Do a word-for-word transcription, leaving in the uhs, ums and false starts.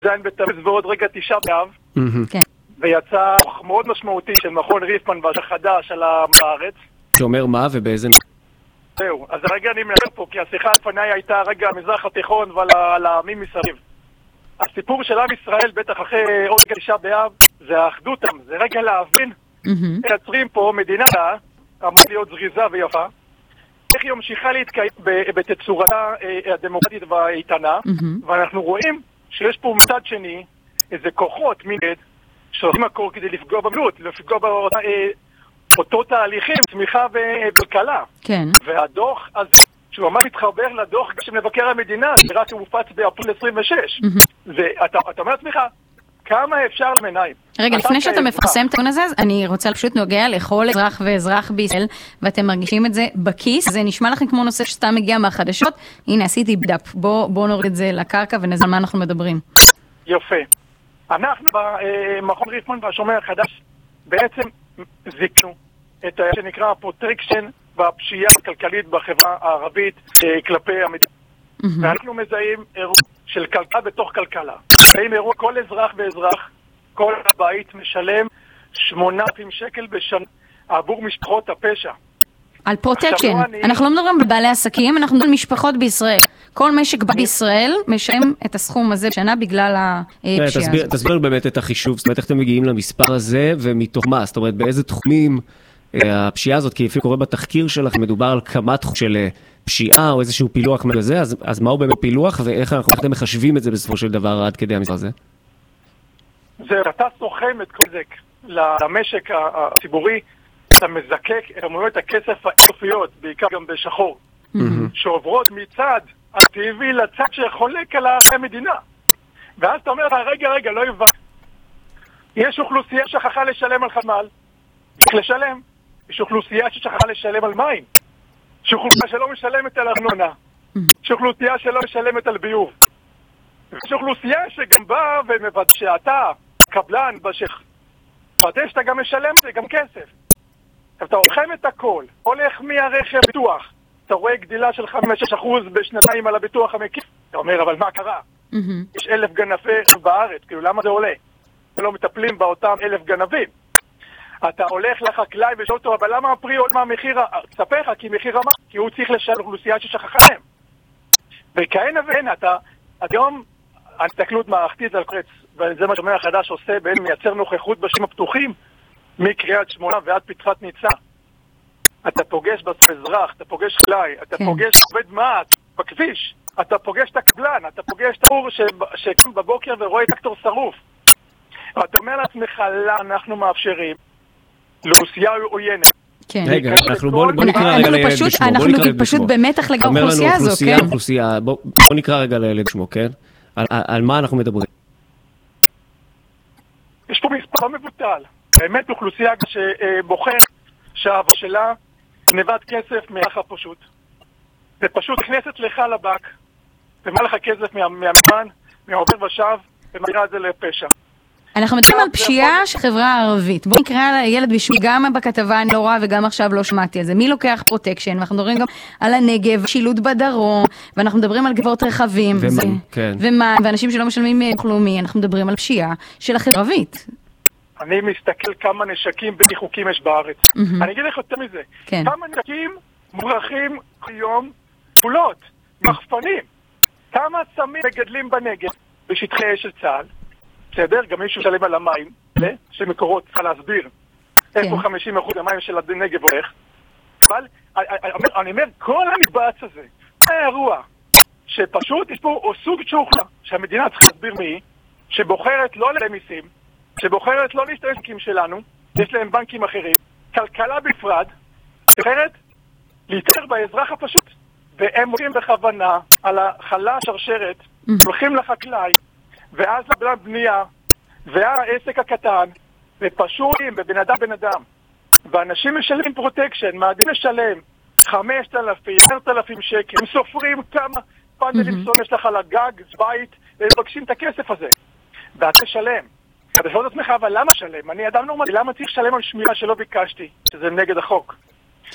זין בתמוז ועוד רגע תשעה באב, כן. ויצא מאוד משמעותי של מכון ריפמן והחדש על הארץ. שאומר מה ובאיזה... זהו, אז הרגע אני מדבר פה, כי השיחה לפניי הייתה רגע המזרח התיכון ועל העמים מסביב. הסיפור של עם ישראל, בטח אחרי עוד תשעה באב, זה האחדות, זה רגע להבין, מייצרים פה מדינה, אמורה להיות זריזה ויפה, איך היא ממשיכה להתקיים בתצורתה הדמוקרטית והאיתנה, ואנחנו רואים שיש פה מצד שני איזה כוחות מנגד, שעושים הכל כדי לפגוע במיעוט, לפגוע באותו תהליכים, צמיחה וכלכלה. כן. והדוח הזה, שהוא ממש מתחבר לדוח של מבקר המדינה, שרק הוא מופץ באפריל עשרים ושש. ואתה אומר לעצמך, כמה אפשר למניים? רגע, לפני שאתה מפרסם את העון הזה, אני רוצה פשוט נוגע לכל אזרח ואזרח בישראל, ואתם מרגישים את זה בכיס. זה נשמע לכם כמו נושא שסתם מגיע מהחדשות. הנה, עשיתי בדאפ. בואו נוריד את זה לקרקע ונזל מה אנחנו מדברים. יפה. אנחנו במכון ריפמן והשומר החדש בעצם זיקנו את מה שנקרא הפרוטקשן והפשיעה הכלכלית בחברה הערבית כלפי המדינה. ואנחנו מזהים אירוע של כלכלה בתוך כלכלה. מזהים אירוע, כל אזרח ואזרח, כל הבית משלם שמונת אלפים שקל בשנה עבור משפחות הפשע. על פרוטקשן. אנחנו לא מדברים בבעלי עסקים, אנחנו מדברים על משפחות בישראל. כל משק בישראל משלם את הסכום הזה בשנה בגלל הפשיעה הזאת. תסביר באמת את החישוב, זאת אומרת, איך אתם מגיעים למספר הזה ומתוך מה? זאת אומרת, באיזה תחומים הפשיעה הזאת, כי לפי קורא בתחקיר שלכם, מדובר על כמה תחום של פשיעה או איזשהו פילוח מזה, אז, אז מהו באמת פילוח ואיך אנחנו, אתם מחשבים את זה בסופו של דבר עד כדי המספר הזה? זה, אתה סוכם את כל זה למשק הציבורי, אתה מזקק את כמויות הכסף האינסופיות, בעיקר גם בשחור, שעוברות מצד הטבעי לצד שחולק על המדינה. ואז אתה אומר, רגע, רגע, לא יבוא. יש אוכלוסייה ששכחה לשלם על חשמל, צריך לשלם. יש אוכלוסייה ששכחה לשלם על מים. יש אוכלוסייה שלא משלמת על ארנונה. יש אוכלוסייה שלא משלמת על ביוב. יש אוכלוסייה שגם באה ומוודא שאתה, קבלן בשך, וודא שאתה גם משלם זה גם כסף. אתה הולכם את הכל, הולך מהרכב ביטוח, אתה רואה גדילה של חמישה אחוז בשנתיים על הביטוח המקיף. אתה אומר, אבל מה קרה? יש אלף גנבי בארץ, כאילו למה זה עולה? לא מטפלים באותם אלף גנבים. אתה הולך לחקלאי ושאול אותו, אבל למה הפרי עולה מהמחיר? תספר לך, כי מחיר רמה, כי הוא צריך לשאול אוכלוסייה ששכחה להם. וכהנה והנה, אתה, היום, ההסתכלות מערכתית על קרץ, וזה מה שאומר החדש עושה, בין מייצר נוכחות בשטחים הפתוחים, מקריית שמונה ועד פתחת ניצה. אתה פוגש באזרח, אתה פוגש חקלאי, אתה פוגש עובד מעט בכביש, אתה פוגש את הקבלן, אתה פוגש את האור שקם בבוקר ורואה טרקטור שרוף. אתה אומר לעצמך, אנחנו מאפשרים לאוכלוסייה עוינת. רגע, אנחנו בואו נקרא רגע לילד בשמו. אנחנו פשוט במתח לגבי האוכלוסייה הזו, כן? אוכלוסייה, בואו נקרא רגע לילד בשמו, כן? על מה אנחנו מדברים? יש פה מספר מבוטל. באמת אוכלוסייה שבוחר שהעבודה שלה גנבת כסף מהאח הפשוט. זה פשוט נכנסת לך לבק, ומה לך כסף מהממן, מהעובר ושב, ומגיעה את זה לפשע. אנחנו מדברים על פשיעה של חברה הערבית. בואו נקרא לילד בשביל, גם בכתבה אני לא רואה וגם עכשיו לא שמעתי על זה. מי לוקח פרוטקשן? ואנחנו מדברים גם על הנגב, שילוט בדרום, ואנחנו מדברים על גבעות רכבים. ומה, כן. ומה, ואנשים שלא משלמים כלומי, אנחנו מדברים על פשיעה של החברה הערבית. אני מסתכל כמה נשקים בלתי חוקיים יש בארץ. אני אגיד לך יותר מזה. כמה נשקים מוברחים היום פעולות, מחפנים. כמה סמים מגדלים בנגב, בשטחי אש של צה"ל. בסדר, גם מישהו שלם על המים, שמקורות צריכה להסביר איפה חמישים אחוז המים של הנגב הולך. אבל אני אומר, כל המקבץ הזה, זה האירוע, שפשוט יש פה סוג שוכלה, שהמדינה צריכה להסביר מי, שבוחרת לא לשלם מיסים, שבוחרת לא להשתמש בנקים שלנו, יש להם בנקים אחרים, כלכלה בפרד, בוחרת להתאר באזרח הפשוט, והם הולכים בכוונה על החלה שרשרת, הולכים לחקלאי, ואז לבן בנייה, והעסק הקטן, ופשוטים, בבן אדם בן אדם. ואנשים משלמים פרוטקשן, מעדים לשלם חמשת אלפים, עשרת אלפים שקל, הם סופרים כמה פאנלים סון יש לך לגג, בית, והם מבקשים את הכסף הזה. ואתה משלם. אתה שואל את עצמך, אבל למה שלם? אני אדם נורמלי, למה צריך לשלם על שמירה שלא ביקשתי, שזה נגד החוק?